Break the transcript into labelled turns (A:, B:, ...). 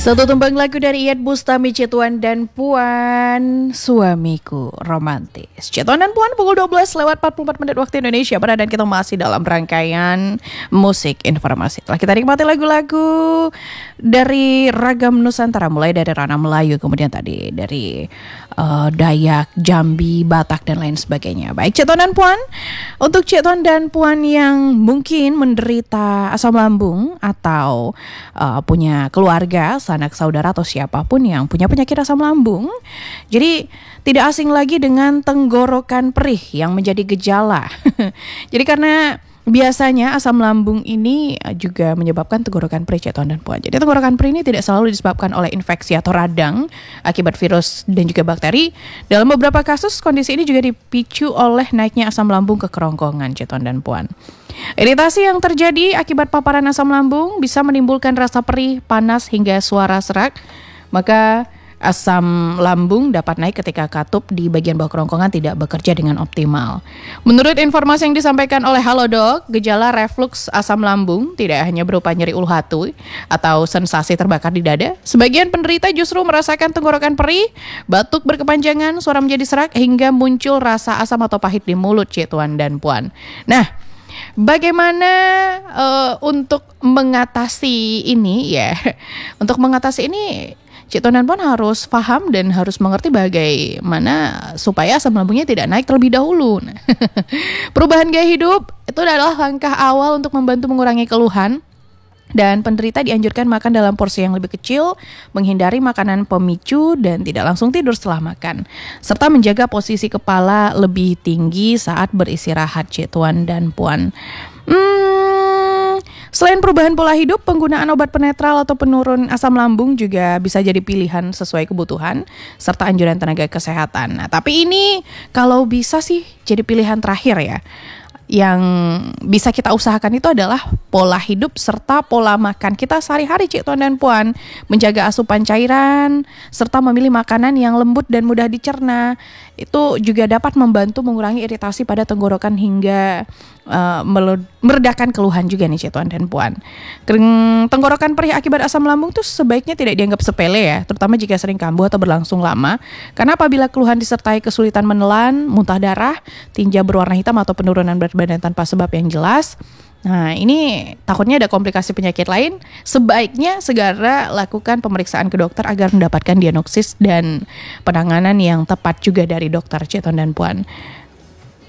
A: Satu tumbang lagu dari Iyeth Bustami, Cituan dan Puan, Suamiku Romantis. Cituan dan Puan pukul 12 lewat 44 menit waktu Indonesia Barat, dan kita masih dalam rangkaian musik informasi. Telah kita nikmati lagu-lagu dari ragam Nusantara, mulai dari ranah Melayu, kemudian tadi dari Dayak, Jambi, Batak, dan lain sebagainya. Baik Cituan dan Puan, untuk Cituan dan Puan yang mungkin menderita asam lambung atau punya keluarga, sanak saudara atau siapapun yang punya penyakit asam lambung, jadi tidak asing lagi dengan tenggorokan perih yang menjadi gejala. Jadi karena biasanya asam lambung ini juga menyebabkan tenggorokan perih, Cituan dan Puan. Jadi tenggorokan perih ini tidak selalu disebabkan oleh infeksi atau radang akibat virus dan juga bakteri. Dalam beberapa kasus kondisi ini juga dipicu oleh naiknya asam lambung ke kerongkongan, Cituan dan Puan. Iritasi yang terjadi akibat paparan asam lambung bisa menimbulkan rasa perih, panas hingga suara serak. Maka asam lambung dapat naik ketika katup di bagian bawah kerongkongan tidak bekerja dengan optimal. Menurut informasi yang disampaikan oleh Halodoc, gejala refluks asam lambung tidak hanya berupa nyeri ulu hati atau sensasi terbakar di dada. Sebagian penderita justru merasakan tenggorokan perih, batuk berkepanjangan, suara menjadi serak, hingga muncul rasa asam atau pahit di mulut, Cituan dan Puan. Nah, bagaimana untuk mengatasi ini ya? Untuk mengatasi ini, Cituan dan Puan harus paham dan harus mengerti bagaimana supaya asam lambungnya tidak naik terlebih dahulu. Nah, perubahan gaya hidup itu adalah langkah awal untuk membantu mengurangi keluhan. Dan penderita dianjurkan makan dalam porsi yang lebih kecil, menghindari makanan pemicu, dan tidak langsung tidur setelah makan, serta menjaga posisi kepala lebih tinggi saat beristirahat, Cituan dan Puan. Selain perubahan pola hidup, penggunaan obat penetral atau penurun asam lambung juga bisa jadi pilihan sesuai kebutuhan serta anjuran tenaga kesehatan. Nah, tapi ini kalau bisa sih jadi pilihan terakhir ya. Yang bisa kita usahakan itu adalah pola hidup serta pola makan kita sehari-hari, Cituan dan Puan. Menjaga asupan cairan serta memilih makanan yang lembut dan mudah dicerna. Itu juga dapat membantu mengurangi iritasi pada tenggorokan hingga meredakan keluhan juga nih, Cituan dan Puan. Tenggorokan perih akibat asam lambung itu sebaiknya tidak dianggap sepele ya, terutama jika sering kambuh atau berlangsung lama. Karena apabila keluhan disertai kesulitan menelan, muntah darah, tinja berwarna hitam atau penurunan berat badan tanpa sebab yang jelas, nah ini takutnya ada komplikasi penyakit lain. Sebaiknya segera lakukan pemeriksaan ke dokter agar mendapatkan diagnosis dan penanganan yang tepat juga dari dokter, Cituan dan Puan.